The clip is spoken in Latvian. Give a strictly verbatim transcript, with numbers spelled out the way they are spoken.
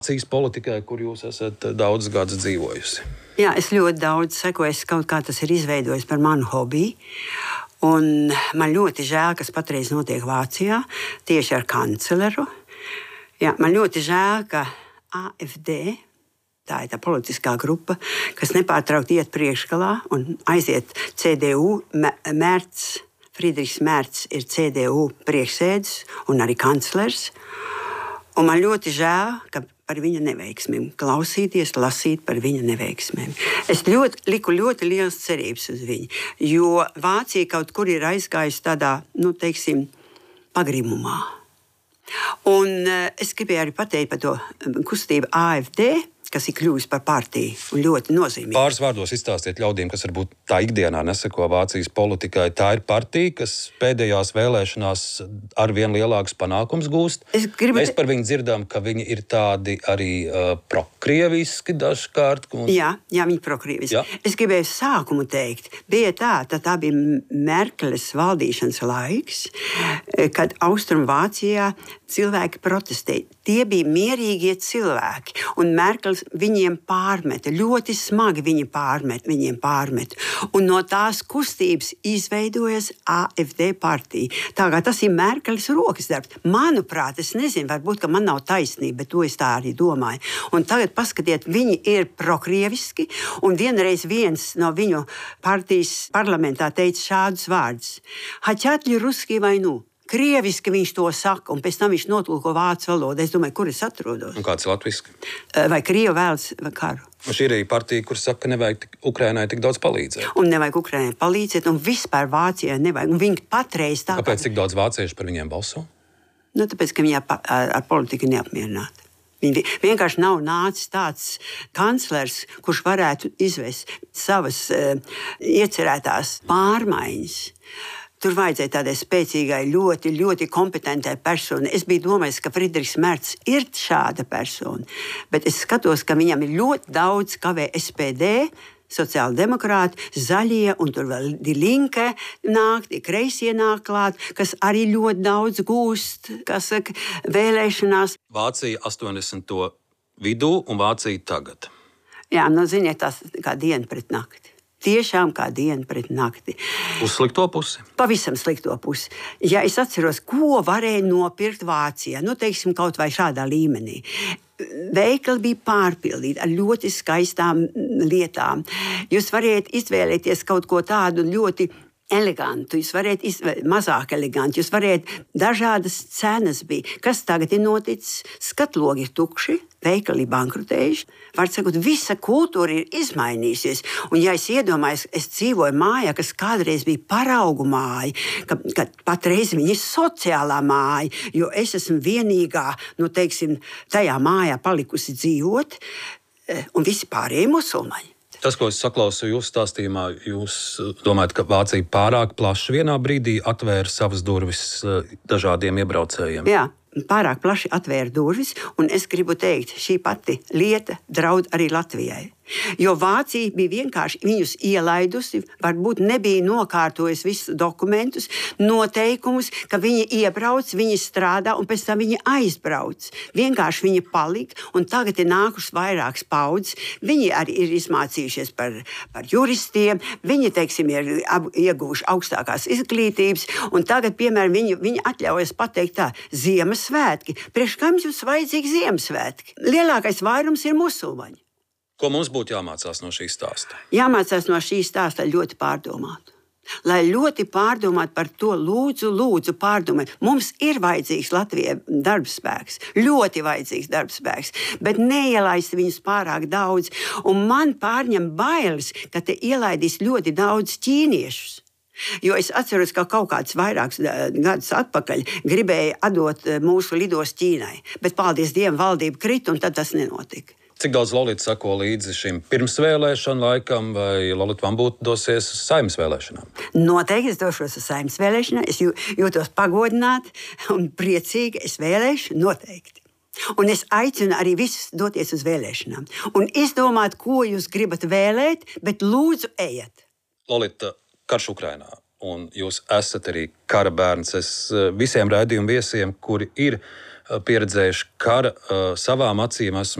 Vācijas politikai, kur jūs esat daudz gadus dzīvojusi? Jā, es ļoti daudz sekoju, kaut kā tas ir izveidojis par manu hobiju. Un man ļoti žēl, kas patreiz notiek Vācijā, tieši ar kancleru. Jā, man ļoti žēl, ka A F D, tā ir tā politiskā grupa, kas nepārtraukti iet priekšgalā un aiziet C D U. Mērts, Friedrichs Mērts ir C D U priekšsēdis un arī kanclers. Un man ļoti žēl, ka par viņa neveiksmēm klausīties, lasīt par viņa neveiksmēm. Es ļoti, liku ļoti lielas cerības uz viņu, jo Vācija kaut kur ir aizgājusi tādā, nu, teiksim, pagrimumā. Un es gribēju arī pateikt par to kustību A F D, kas ir kļuvusi par partiju un ļoti nozīmīga. Pāris vārdos izstāstiet ļaudīm, kas varbūt tā ikdienā neseko Vācijas politikai. Tā ir partija, kas pēdējās vēlēšanās ar vien lielākus panākumus gūst. Es gribu... Mēs par viņu dzirdām, ka viņi ir tādi arī uh, prokrieviski dažkārt. Un... Jā, jā, viņi prokrieviski. Jā. Es gribēju sākumu teikt, bija tā, tā, tā bija Merkeles valdīšanas laiks, kad Austrum Vācijā cilvēki protestēja. Tie bija mierīgie cilvēki, un Merkels viņiem pārmeta, ļoti smagi viņi pārmet, viņiem pārmet. Un no tās kustības izveidojas A F D partija. Tā kā tas ir Merkeles rokas darbs. Manuprāt, es nezinu, varbūt, ka man nav taisnība, bet to es tā arī domāju. Un tagad paskatiet, viņi ir prokrieviski, un vienreiz viens no viņu partijas parlamentā teica šādus vārdus. Haķatļi ruski vai nu? Krieviski viņš to saka, un pēc tam viņš notulko vācu valodu. Es domāju, kur es atrodos. Un kāds ir latviski? Vai Krievi vēlas karu? Un šī ir arī partija, kur saka, ka nevajag tik Ukrainai tik daudz palīdzēt. Un nevajag Ukrainai palīdzēt, un vispār Vācijai nevajag. Un viņi patreiz tā... Kāpēc tik daudz vāciešu par viņiem balso? Nu, tāpēc, ka viņi ar, ar, ar politiku neapmierināti. Viņi vienkārši nav nācis tāds kanclers, kurš varētu izvest savas uh, iecerētās pārmaiņas. Tur vajadzēja tādai spēcīgai, ļoti, ļoti kompetentai personai. Es biju domājis, ka Friedrichs Merts ir šāda persona, bet es skatos, ka viņam ir ļoti daudz kavē S P D, sociāldemokrāti, zaļie, un tur vēl Die Linke nāk, tie kreisie nāk klāt, kas arī ļoti daudz gūst, kas saka, vēlēšanās. Vācija astoņdesmito vidū un Vācija tagad. Jā, nu, ziniet, tas kā diena pret nakti. Tiešām kā diena pret nakti. Uz slikto pusi? Pavisam slikto pusi. Ja es atceros, ko varēja nopirkt Vācijā, nu, teiksim, kaut vai šādā līmenī. Veikali bija pārpildīti ar ļoti skaistām lietām. Jūs variet izvēlēties kaut ko tādu ļoti elegantu, jūs varētu izvēlēt mazāk elegantu, jūs varētu dažādas cenas bija. Kas tagad ir noticis? Skatlogi ir tukši, veikali bankrutējuši. Var sakot, visa kultūra ir izmainījusies. Un ja es iedomājos, es dzīvoju mājā, kas kādreiz bija paraugu māja, ka, ka patreiz viņa ir sociālā māja, jo es esmu vienīgā, nu teiksim, tajā mājā palikusi dzīvot, un visi pārējie musulmaņi. Tas, ko es saklausu jūsu stāstījumā, jūs domājat, ka Vācija pārāk plaši vienā brīdī atvēra savas durvis dažādiem iebraucējiem? Jā, pārāk plaši atvēra durvis, un es gribu teikt, šī pati lieta draud arī Latvijai. Jo Vācija bija vienkārši viņus ielaidusi, varbūt nebija nokārtojusi visus dokumentus, noteikumus, ka viņi iebrauc, viņi strādā un pēc tam viņi aizbrauc. Vienkārši viņi palika, un tagad ir nākušas vairākas paudzes. Viņi arī ir izmācījušies par, par juristiem, viņi, teiksim, ir ieguvuši augstākās izglītības, un tagad, piemēram, viņi, viņi atļaujas pateikt tā, Ziemassvētki. Priekš kam jums vajadzīgi Ziemassvētki? Lielākais vairums ir musulmaņi. Ko mums būtu jāmācās no šī stāsta? Jāmācās no šī stāsta ļoti pārdomāt. Lai ļoti pārdomāt par to, lūdzu, lūdzu pārdomāt. Mums ir vajadzīgs Latvijai darbspēks, ļoti vajadzīgs darbspēks, bet neielaist viņus pārāk daudz. Un man pārņem bailes, ka te ielaidīs ļoti daudz ķīniešus. Jo es atceros, ka kaut kāds vairākus gadus atpakaļ gribēja atdot mūsu lidos Ķīnai, bet paldies Dievam valdība krita, un tad tas nenotika. Cik daudz Lolita sako līdzi šim pirmsvēlēšanu laikam, vai Lolita Vambūta dosies uz Saeimas vēlēšanām? Noteikti es došos uz Saeimas vēlēšanām. Es jūtos pagodināti un priecīgi. Es vēlēšu noteikti. Un es aicinu arī visus doties uz vēlēšanām. Un izdomāt, ko jūs gribat vēlēt, bet lūdzu ejiet. Lolita, karš Ukrainā, un jūs esat arī kara bērns. Es visiem raidījumu viesiem, kuri ir pieredzējuši kara savām acīm. Esmu